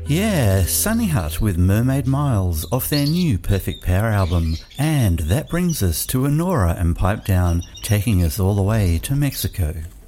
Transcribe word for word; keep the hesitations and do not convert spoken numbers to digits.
Yeah, Sunny Hut with Mermaid Miles off their new Perfect Power album. And that brings us to Anora and Pipe Down, taking us all the way to Mexico.